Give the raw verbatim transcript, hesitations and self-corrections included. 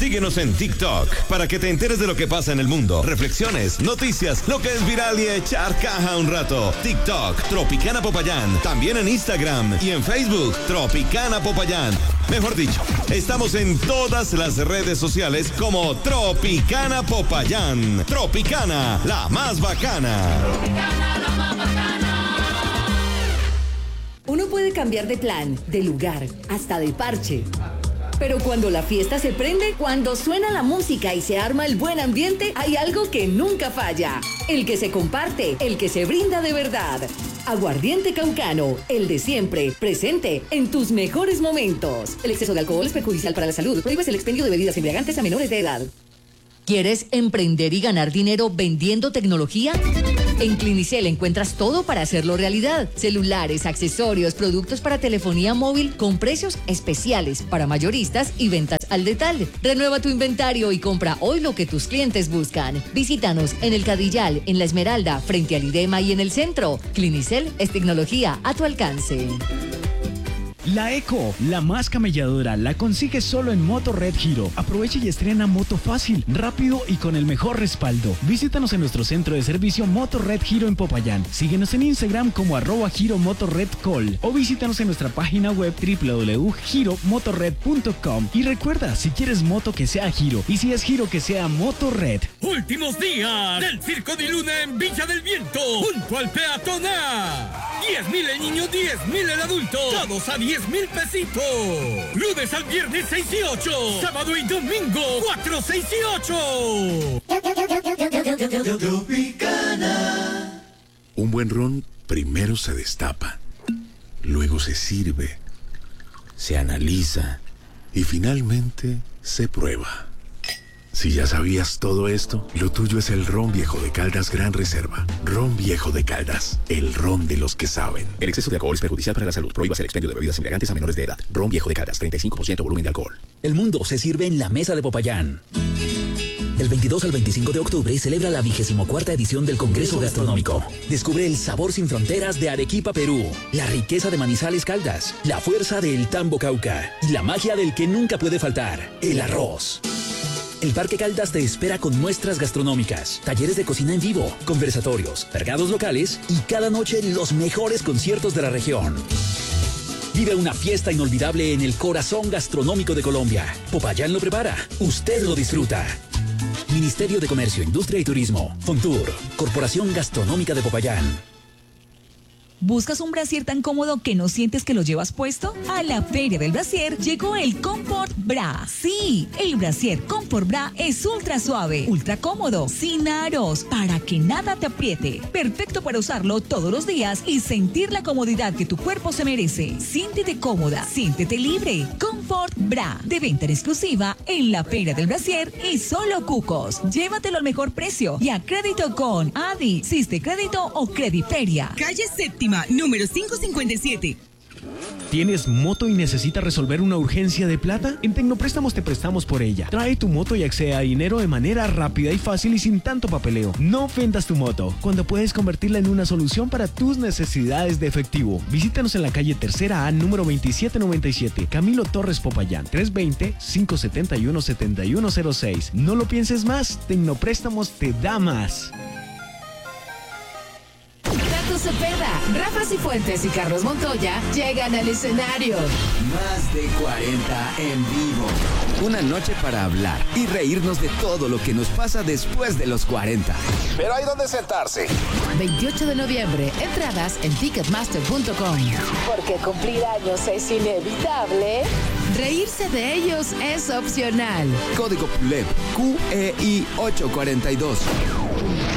Síguenos en TikTok para que te enteres de lo que pasa en el mundo. Reflexiones, noticias, lo que es viral y echar caja un rato. TikTok, Tropicana Popayán. También en Instagram y en Facebook, Tropicana Popayán. Mejor dicho, estamos en todas las redes sociales como Tropicana Popayán. Tropicana, la más bacana. Tropicana, la más bacana. Uno puede cambiar de plan, de lugar, hasta de parche. Pero cuando la fiesta se prende, cuando suena la música y se arma el buen ambiente, hay algo que nunca falla. El que se comparte, el que se brinda de verdad. Aguardiente Caucano, el de siempre, presente en tus mejores momentos. El exceso de alcohol es perjudicial para la salud. Prohíbes el expendio de bebidas embriagantes a menores de edad. ¿Quieres emprender y ganar dinero vendiendo tecnología? En Clinicel encuentras todo para hacerlo realidad. Celulares, accesorios, productos para telefonía móvil con precios especiales para mayoristas y ventas al detalle. Renueva tu inventario y compra hoy lo que tus clientes buscan. Visítanos en el Cadillal, en La Esmeralda, frente al IDEMA y en el centro. Clinicel es tecnología a tu alcance. La Eco, la más camelladora, la consigues solo en Moto Red Giro. Aprovecha y estrena moto fácil, rápido y con el mejor respaldo. Visítanos en nuestro centro de servicio Moto Red Giro en Popayán. Síguenos en Instagram como arroba Giro Moto Red Call o visítanos en nuestra página web doble u doble u doble u punto giro motorred punto com. Y recuerda, si quieres moto que sea Giro y si es Giro que sea Moto Red. Últimos días del Circo de Luna en Villa del Viento, junto al peatonal. diez mil el niño, diez mil el adulto. Todos a diez mil pesitos. Lunes al viernes seis y ocho. Sábado y domingo cuatro, seis y ocho. Un buen ron primero se destapa, luego se sirve, se analiza y finalmente se prueba. Si ya sabías todo esto, lo tuyo es el Ron Viejo de Caldas Gran Reserva. Ron Viejo de Caldas, el ron de los que saben. El exceso de alcohol es perjudicial para la salud. Prohíbas el expendio de bebidas embriagantes a menores de edad. Ron Viejo de Caldas, treinta y cinco por ciento volumen de alcohol. El mundo se sirve en la mesa de Popayán. Del veintidós al veinticinco de octubre celebra la vigésimo cuarta edición del Congreso Gastronómico. Descubre el sabor sin fronteras de Arequipa, Perú, la riqueza de Manizales, Caldas, la fuerza del Tambo, Cauca y la magia del que nunca puede faltar, el arroz. El Parque Caldas te espera con muestras gastronómicas, talleres de cocina en vivo, conversatorios, mercados locales y cada noche los mejores conciertos de la región. Vive una fiesta inolvidable en el corazón gastronómico de Colombia. Popayán lo prepara, usted lo disfruta. Ministerio de Comercio, Industria y Turismo, Fontur, Corporación Gastronómica de Popayán. ¿Buscas un brasier tan cómodo que no sientes que lo llevas puesto? A la Feria del Brasier llegó el Comfort Bra. Sí, el brasier Comfort Bra es ultra suave, ultra cómodo, sin aros, para que nada te apriete. Perfecto para usarlo todos los días y sentir la comodidad que tu cuerpo se merece. Siéntete cómoda, siéntete libre. Comfort Bra, de venta en exclusiva en la Feria del Brasier y solo Cucos. Llévatelo al mejor precio y a crédito con Adi, Siste Crédito o Crediferia. Calle Séptima, número quinientos cincuenta y siete. ¿Tienes moto y necesitas resolver una urgencia de plata? En Tecnopréstamos te prestamos por ella. Trae tu moto y accede a dinero de manera rápida y fácil y sin tanto papeleo. No vendas tu moto, cuando puedes convertirla en una solución para tus necesidades de efectivo. Visítanos en la calle Tercera A, número veintisiete noventa y siete, Camilo Torres, Popayán, tres dos cero, cinco siete uno, siete uno cero seis. No lo pienses más, Tecnopréstamos te da más. Tato Cepeda, Rafa Cifuentes y Carlos Montoya llegan al escenario. Más de cuarenta en vivo. Una noche para hablar y reírnos de todo lo que nos pasa después de los cuarenta. Pero hay donde sentarse. veintiocho de noviembre, entradas en ticketmaster punto com. Porque cumplir años es inevitable, reírse de ellos es opcional. Código P U L E P Q E I ocho cuarenta y dos.